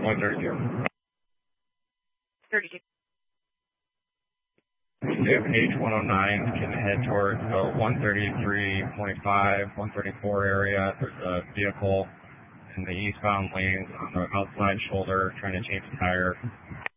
132. 32. If H109 can head towards the 133.5, 134 area, there's a vehicle in the eastbound lanes on the outside shoulder trying to change the tire.